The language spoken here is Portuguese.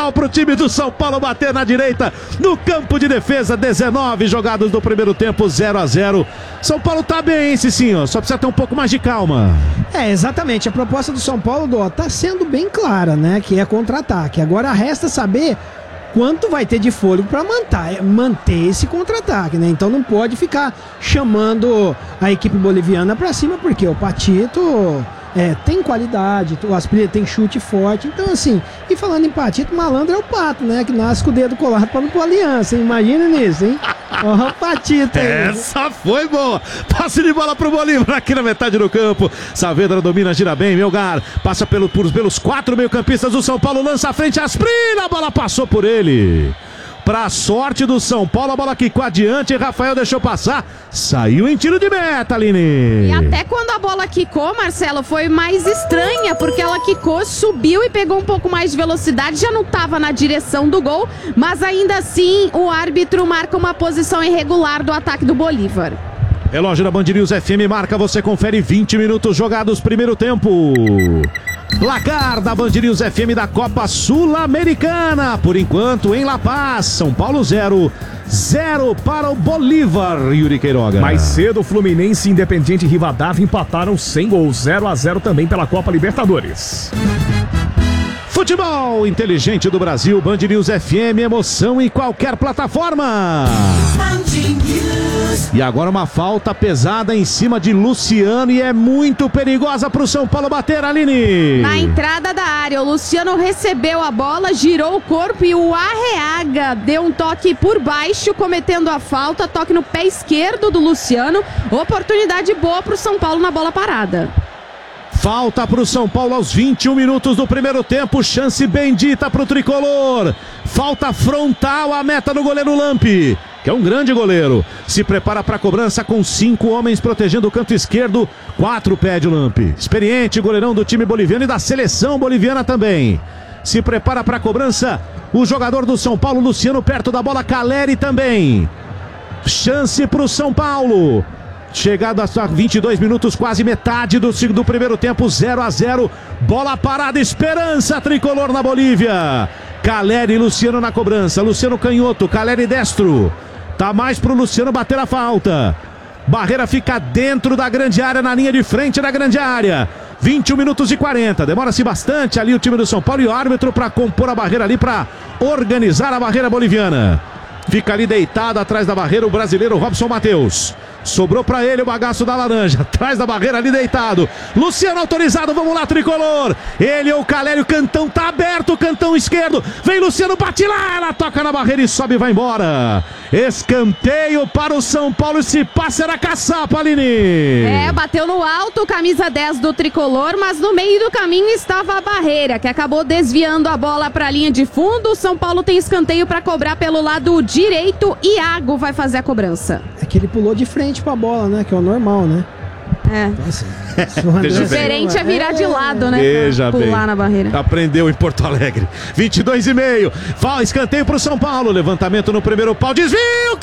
lateral pro time do São Paulo bater na direita, no campo de defesa. 19 jogados do primeiro tempo, 0-0. São Paulo tá bem, hein, Cicinho? Só precisa ter um pouco mais de calma. Exatamente. A proposta do São Paulo, tá sendo bem clara, né? Que é contra-ataque. Agora resta saber quanto vai ter de fôlego para manter esse contra-ataque, né? Então não pode ficar chamando a equipe boliviana para cima, porque o Patito tem qualidade, o Asprilla tem chute forte. Então assim, e falando em Patito, malandro é o Pato, né? Que nasce com o dedo colado para não pôr aliança, hein? Imagina nisso, hein? Ó, o Patito aí. Essa foi boa. Passe de bola pro Bolívar aqui na metade do campo. Saavedra domina, gira bem, Melgar passa pelos 4 meio-campistas do São Paulo, lança à frente, Asprilla, a bola passou por ele. Pra sorte do São Paulo, a bola quicou adiante, Rafael deixou passar, saiu em tiro de meta, Aline. E até quando a bola quicou, Marcelo, foi mais estranha, porque ela quicou, subiu e pegou um pouco mais de velocidade, já não estava na direção do gol, mas ainda assim o árbitro marca uma posição irregular do ataque do Bolívar. Relógio da Band News FM marca, você confere 20 minutos jogados, primeiro tempo. Placar da Band News FM da Copa Sul-Americana. Por enquanto, em La Paz, São Paulo 0 para o Bolívar, Yuri Queiroga. Mais cedo, Fluminense e Independiente Rivadavia empataram sem gols, 0-0 também pela Copa Libertadores. Futebol inteligente do Brasil, Band News FM, emoção em qualquer plataforma. E agora uma falta pesada em cima de Luciano e é muito perigosa para o São Paulo bater, Aline. Na entrada da área, o Luciano recebeu a bola, girou o corpo e o Arreaga deu um toque por baixo, cometendo a falta, toque no pé esquerdo do Luciano. Oportunidade boa para o São Paulo na bola parada. Falta para o São Paulo aos 21 minutos do primeiro tempo, chance bendita para o tricolor. Falta frontal à meta do goleiro Lampi, que é um grande goleiro. Se prepara para a cobrança com 5 homens protegendo o canto esquerdo, 4 pede o Lampi. Experiente goleirão do time boliviano e da seleção boliviana também. Se prepara para a cobrança o jogador do São Paulo, Luciano, perto da bola, Caleri também. Chance para o São Paulo. Chegado a 22 minutos, quase metade do primeiro tempo, 0-0. Bola parada, esperança tricolor na Bolívia. Caleri e Luciano na cobrança. Luciano canhoto, Caleri destro. Tá mais pro Luciano bater a falta. Barreira fica dentro da grande área, na linha de frente da grande área. 21 minutos e 40. Demora-se bastante ali o time do São Paulo e o árbitro para compor a barreira ali, para organizar a barreira boliviana. Fica ali deitado atrás da barreira o brasileiro Robson Matheus. Sobrou pra ele o bagaço da laranja. Atrás da barreira ali deitado. Luciano autorizado, vamos lá, tricolor. Ele ou o Caleri, o cantão tá aberto, o cantão esquerdo. Vem Luciano, bate lá, ela toca na barreira e sobe e vai embora. Escanteio para o São Paulo, esse passe era caçapa, Aline. Bateu no alto, camisa 10 do tricolor, mas no meio do caminho estava a barreira, que acabou desviando a bola para a linha de fundo. O São Paulo tem escanteio para cobrar pelo lado direito. Iago vai fazer a cobrança. É que ele pulou de frente pra bola, né? Que é o normal, né? Diferente é virar de lado, né? Veja pular bem. Na barreira. Aprendeu em Porto Alegre. 22,5. Escanteio pro São Paulo. Levantamento no primeiro pau. Desvio.